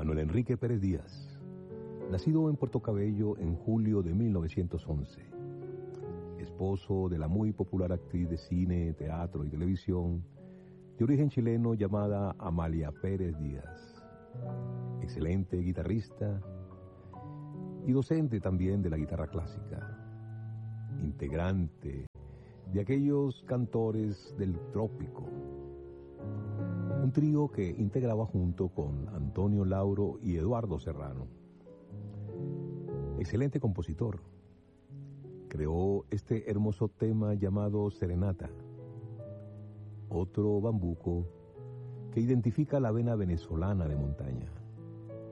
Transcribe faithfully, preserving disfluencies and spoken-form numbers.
Manuel Enrique Pérez Díaz, nacido en Puerto Cabello en julio de mil novecientos once, esposo de la muy popular actriz de cine, teatro y televisión, de origen chileno llamada Amalia Pérez Díaz, excelente guitarrista y docente también de la guitarra clásica, integrante de aquellos cantores del trópico, un trío que integraba junto con Antonio Lauro y Eduardo Serrano. Excelente compositor, creó este hermoso tema llamado Serenata, otro bambuco que identifica la vena venezolana de montaña.